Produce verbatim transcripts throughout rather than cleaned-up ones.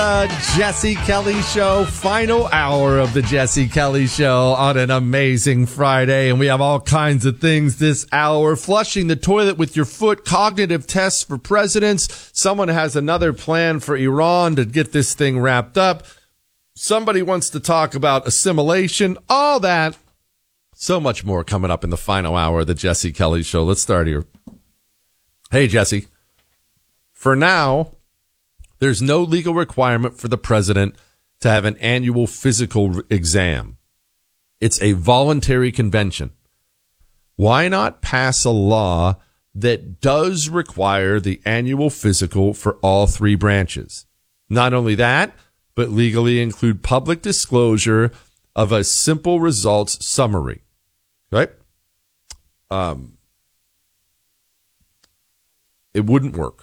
the Jesse Kelly Show, final hour of the Jesse Kelly Show on an amazing Friday. And we have all kinds of things this hour. Flushing the toilet with your foot, cognitive tests for presidents. Someone has another plan for Iran to get this thing wrapped up. Somebody wants to talk about assimilation, all that. So much more coming up in the final hour of the Jesse Kelly Show. Let's start here. Hey, Jesse. For now, there's no legal requirement for the president to have an annual physical exam. It's a voluntary convention. Why not pass a law that does require the annual physical for all three branches? Not only that, but legally include public disclosure of a simple results summary. Right? Um, it wouldn't work.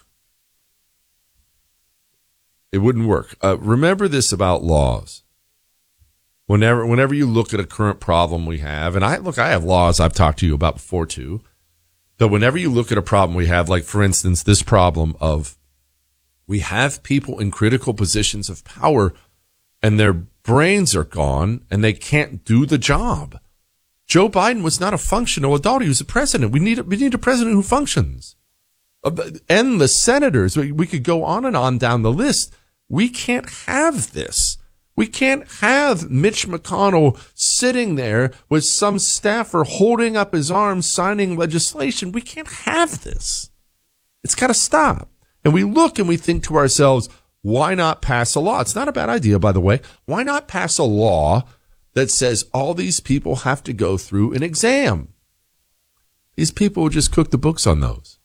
It wouldn't work. Uh, remember this about laws. Whenever, whenever you look at a current problem we have, and I look, I have laws I've talked to you about before too. But whenever you look at a problem we have, like for instance, this problem of we have people in critical positions of power, and their brains are gone, and they can't do the job. Joe Biden was not a functional adult. He was a president. We need a, we need a president who functions. Endless senators. We, we could go on and on down the list. We can't have this. We can't have Mitch McConnell sitting there with some staffer holding up his arms, signing legislation. We can't have this. It's got to stop. And we look and we think to ourselves, why not pass a law? It's not a bad idea, by the way. Why not pass a law that says all these people have to go through an exam? These people will just cook the books on those.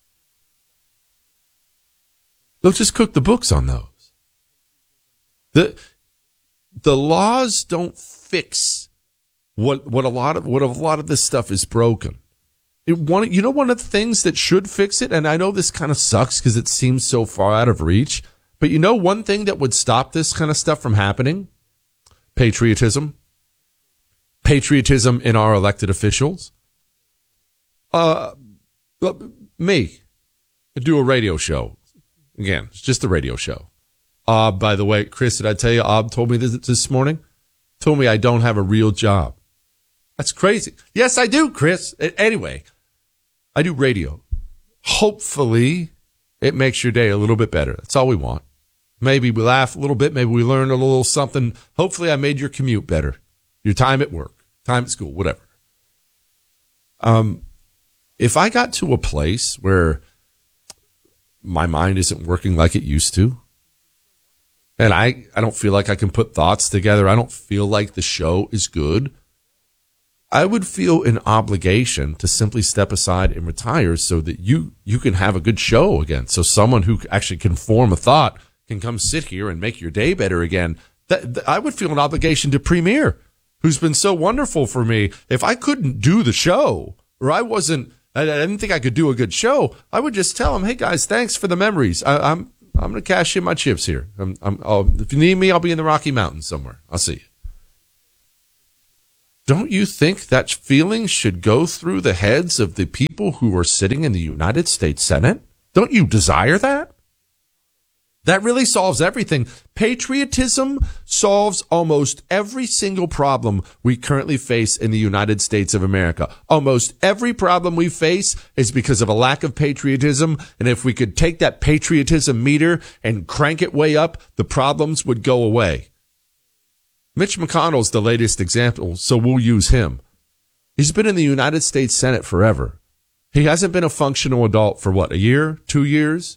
They'll just cook the books on those. The the laws don't fix what what a lot of what a lot of this stuff is broken. It one you know one of the things that should fix it, and I know this kind of sucks because it seems so far out of reach, but you know one thing that would stop this kind of stuff from happening? Patriotism. Patriotism in our elected officials. Uh, me, I do a radio show. Again, it's just a radio show. Uh, by the way, Chris, did I tell you, Ob told me this, this morning? Told me I don't have a real job. That's crazy. Yes, I do, Chris. Anyway, I do radio. Hopefully, it makes your day a little bit better. That's all we want. Maybe we laugh a little bit. Maybe we learn a little something. Hopefully, I made your commute better. Your time at work, time at school, whatever. Um, if I got to a place where my mind isn't working like it used to, and I, I don't feel like I can put thoughts together, I don't feel like the show is good, I would feel an obligation to simply step aside and retire so that you, you can have a good show again. So someone who actually can form a thought can come sit here and make your day better again. That, that I would feel an obligation to Premier, who's been so wonderful for me. If I couldn't do the show, or I wasn't, I, I didn't think I could do a good show, I would just tell him, hey guys, thanks for the memories. I, I'm, I'm going to cash in my chips here. I'm, I'm, I'll, if you need me, I'll be in the Rocky Mountains somewhere. I'll see you. Don't you think that feeling should go through the heads of the people who are sitting in the United States Senate? Don't you desire that? That really solves everything. Patriotism solves almost every single problem we currently face in the United States of America. Almost every problem we face is because of a lack of patriotism. And if we could take that patriotism meter and crank it way up, the problems would go away. Mitch McConnell's the latest example, so we'll use him. He's been in the United States Senate forever. He hasn't been a functional adult for what, a year, two years?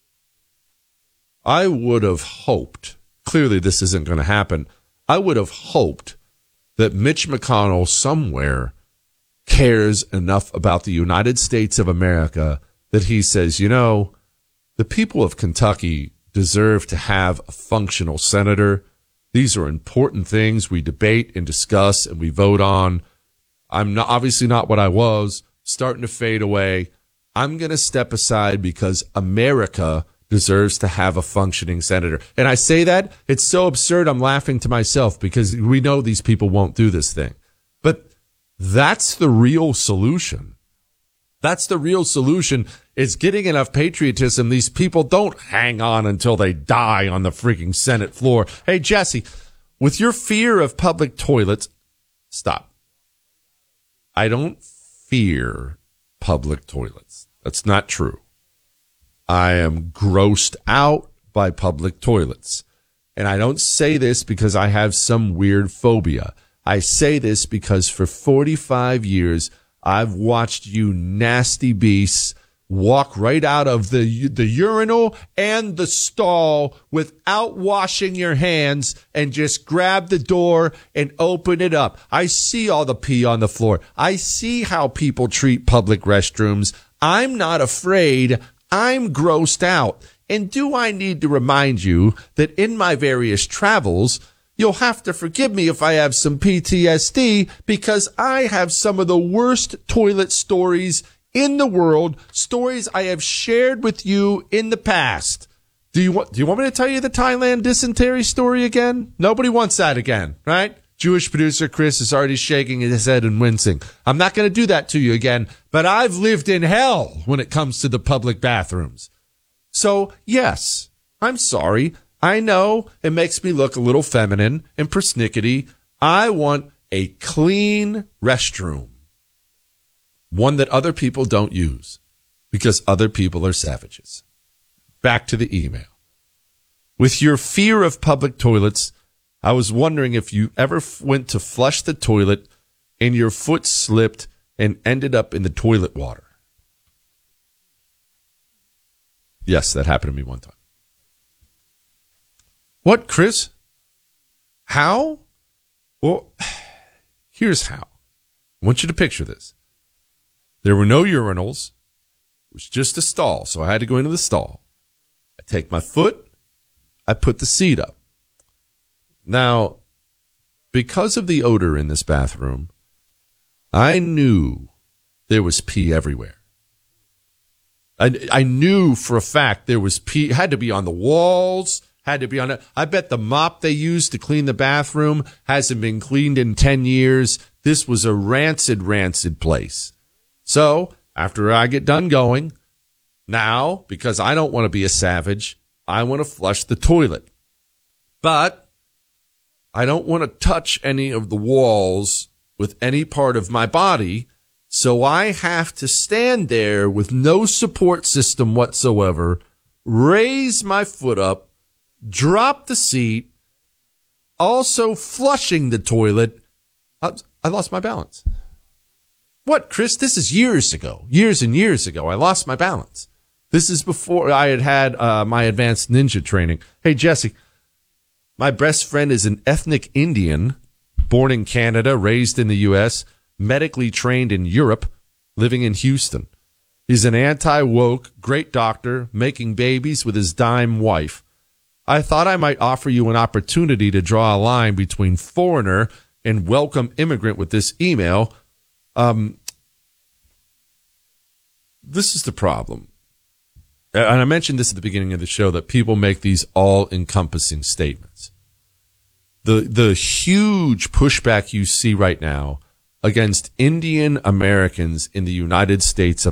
I would have hoped, clearly this isn't going to happen, I would have hoped that Mitch McConnell somewhere cares enough about the United States of America that he says, you know, the people of Kentucky deserve to have a functional senator. These are important things we debate and discuss and we vote on. I'm not, obviously not what I was, starting to fade away. I'm going to step aside because America deserves to have a functioning senator. And I say that, it's so absurd, I'm laughing to myself because we know these people won't do this thing. But that's the real solution. That's the real solution. is getting enough patriotism. These people don't hang on until they die on the freaking Senate floor. Hey, Jesse, with your fear of public toilets, stop. I don't fear public toilets. That's not true. I am grossed out by public toilets. And I don't say this because I have some weird phobia. I say this because for forty-five years, I've watched you nasty beasts walk right out of the the urinal and the stall without washing your hands and just grab the door and open it up. I see all the pee on the floor. I see how people treat public restrooms. I'm not afraid. I'm grossed out. And do I need to remind you that in my various travels, you'll have to forgive me if I have some P T S D because I have some of the worst toilet stories in the world, stories I have shared with you in the past. Do you want, do you want me to tell you the Thailand dysentery story again? Nobody wants that again, right? Jewish producer Chris is already shaking his head and wincing. I'm not going to do that to you again, but I've lived in hell when it comes to the public bathrooms. So, yes, I'm sorry. I know it makes me look a little feminine and persnickety. I want a clean restroom. One that other people don't use because other people are savages. Back to the email. With your fear of public toilets, I was wondering if you ever f- went to flush the toilet and your foot slipped and ended up in the toilet water. Yes, that happened to me one time. What, Chris? How? Well, here's how. I want you to picture this. There were no urinals. It was just a stall, so I had to go into the stall. I take my foot. I put the seat up. Now, because of the odor in this bathroom, I knew there was pee everywhere. I, I knew for a fact there was pee, had to be on the walls, had to be on it. I bet the mop they used to clean the bathroom hasn't been cleaned in ten years. This was a rancid, rancid place. So after I get done going, now, because I don't want to be a savage, I want to flush the toilet. But I don't want to touch any of the walls with any part of my body. So I have to stand there with no support system whatsoever, raise my foot up, drop the seat, also flushing the toilet. I, I lost my balance. What, Chris? This is years ago, years and years ago. I lost my balance. This is before I had had uh, my advanced ninja training. Hey, Jesse, my best friend is an ethnic Indian, born in Canada, raised in the U S, medically trained in Europe, living in Houston. He's an anti-woke, great doctor, making babies with his dime wife. I thought I might offer you an opportunity to draw a line between foreigner and welcome immigrant with this email. Um, this is the problem. And I mentioned this at the beginning of the show, that people make these all-encompassing statements. The the huge pushback you see right now against Indian Americans in the United States of